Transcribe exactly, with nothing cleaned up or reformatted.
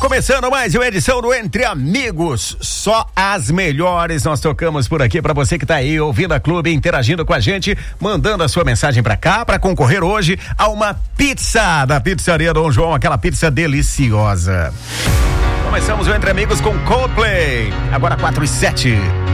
Começando mais uma edição do Entre Amigos, só as melhores nós tocamos por aqui pra você que tá aí ouvindo a Clube, interagindo com a gente, mandando a sua mensagem pra cá pra concorrer hoje a uma pizza da Pizzaria Dom João, aquela pizza deliciosa. Começamos o Entre Amigos com Coldplay, agora quatro e sete.